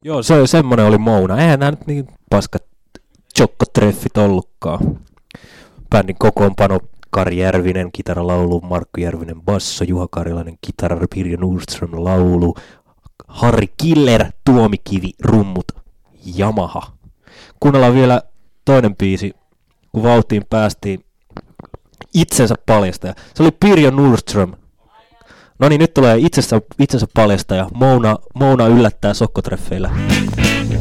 Joo, semmonen oli Mouna. Eihän nää nyt niin paskat chokkotreffit ollutkaan. Bändin kokoonpano Kari Järvinen, kitaralaulu, Markku Järvinen basso, Juha Karilainen kitara, Pirjo Nordström laulu, Harri Killer, Tuomikivi, rummut, Yamaha. Kuunnellaan vielä toinen biisi, kun vauhtiin päästiin itsensä paljastaja. Se oli Pirjo Nordström. No niin, nyt tulee itsensä paljastaja. Mouna yllättää sokkotreffeillä.